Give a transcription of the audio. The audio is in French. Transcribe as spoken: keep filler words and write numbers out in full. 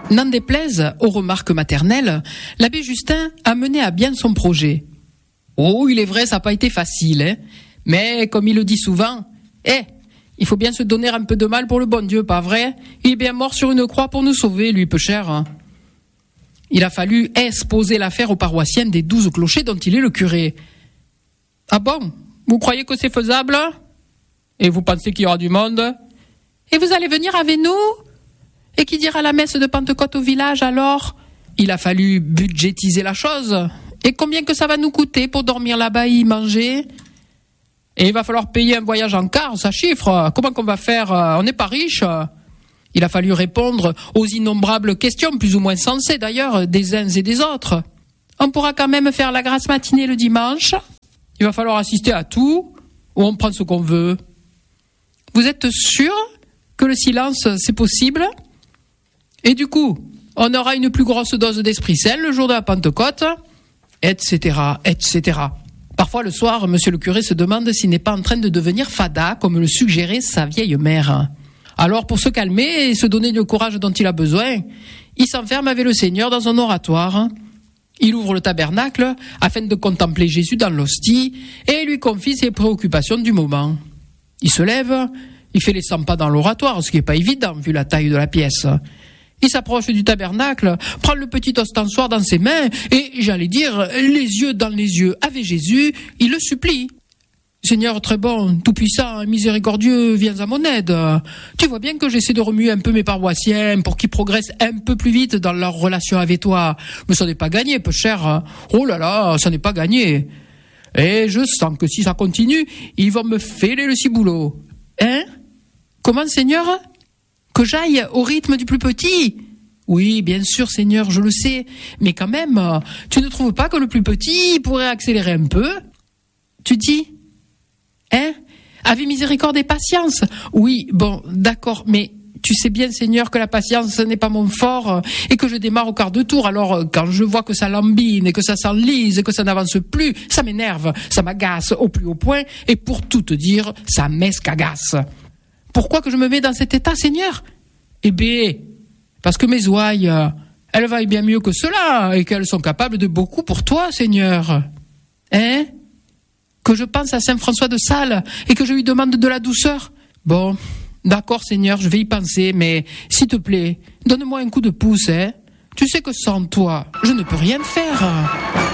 N'en déplaise aux remarques maternelles, l'abbé Justin a mené à bien son projet. Oh, il est vrai, ça n'a pas été facile, hein. Mais, comme il le dit souvent, eh, il faut bien se donner un peu de mal pour le bon Dieu, pas vrai? Il est bien mort sur une croix pour nous sauver, lui, peu cher. Il a fallu exposer l'affaire aux paroissiens des douze clochers dont il est le curé. Ah bon? Vous croyez que c'est faisable? Et vous pensez qu'il y aura du monde? Et vous allez venir avec nous? Et qui dira la messe de Pentecôte au village alors? Il a fallu budgétiser la chose. Et combien que ça va nous coûter pour dormir là-bas et y manger? Et il va falloir payer un voyage en car, ça chiffre. Comment qu'on va faire? On n'est pas riche. Il a fallu répondre aux innombrables questions, plus ou moins sensées d'ailleurs, des uns et des autres. On pourra quand même faire la grasse matinée le dimanche. Il va falloir assister à tout, ou on prend ce qu'on veut. Vous êtes sûr que le silence, c'est possible? Et du coup, on aura une plus grosse dose d'Esprit Saint le jour de la Pentecôte, et cetera, et cetera. Parfois, le soir, monsieur le curé se demande s'il n'est pas en train de devenir fada, comme le suggérait sa vieille mère. Alors, pour se calmer et se donner le courage dont il a besoin, il s'enferme avec le Seigneur dans un oratoire. Il ouvre le tabernacle afin de contempler Jésus dans l'hostie et lui confie ses préoccupations du moment. Il se lève, il fait les cent pas dans l'oratoire, ce qui n'est pas évident vu la taille de la pièce. Il s'approche du tabernacle, prend le petit ostensoir dans ses mains et, j'allais dire, les yeux dans les yeux avec Jésus, il le supplie. Seigneur très bon, tout-puissant, miséricordieux, viens à mon aide. Tu vois bien que j'essaie de remuer un peu mes paroissiens pour qu'ils progressent un peu plus vite dans leur relation avec toi. Mais ça n'est pas gagné, peu cher. Oh là là, ça n'est pas gagné. Et je sens que si ça continue, ils vont me fêler le ciboulot. Hein? Comment, Seigneur? Que j'aille au rythme du plus petit? Oui, bien sûr, Seigneur, je le sais. Mais quand même, tu ne trouves pas que le plus petit pourrait accélérer un peu? Tu dis? Hein? Avez miséricorde et patience. Oui, bon, d'accord, mais tu sais bien, Seigneur, que la patience n'est pas mon fort et que je démarre au quart de tour. Alors, quand je vois que ça lambine et que ça s'enlise et que ça n'avance plus, ça m'énerve, ça m'agace au plus haut point et pour tout te dire, ça m'escagace. Pourquoi que je me mets dans cet état, Seigneur? Eh bien, parce que mes ouailles, elles vaillent bien mieux que cela et qu'elles sont capables de beaucoup pour toi, Seigneur. Hein? Que je pense à Saint François de Sales et que je lui demande de la douceur. Bon, d'accord, Seigneur, je vais y penser, mais s'il te plaît, donne-moi un coup de pouce, hein. Tu sais que sans toi, je ne peux rien faire.